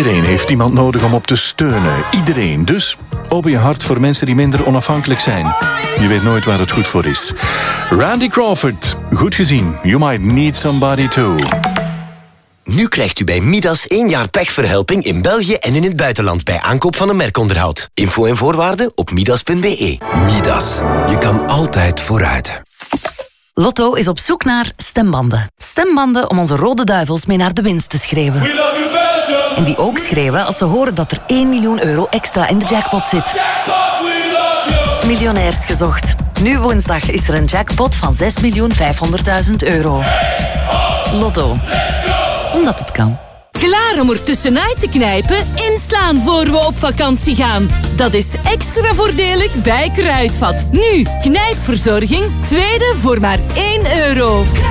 Iedereen heeft iemand nodig om op te steunen. Iedereen. Dus open je hart voor mensen die minder onafhankelijk zijn. Je weet nooit waar het goed voor is. Randy Crawford. Goed gezien. You might need somebody too. Nu krijgt u bij Midas 1 jaar pechverhelping in België en in het buitenland bij aankoop van een merkonderhoud. Info en voorwaarden op midas.be. Midas. Je kan altijd vooruit. Lotto is op zoek naar stembanden. Stembanden om onze rode duivels mee naar de winst te schreeuwen. En die ook schreeuwen als ze horen dat er 1 miljoen euro extra in de jackpot zit. Miljonairs gezocht. Nu woensdag is er een jackpot van 6.500.000 euro. Lotto. Omdat het kan. Klaar om er tussenuit te knijpen? Inslaan voor we op vakantie gaan. Dat is extra voordelig bij Kruidvat. Nu, knijpverzorging, tweede voor maar €1.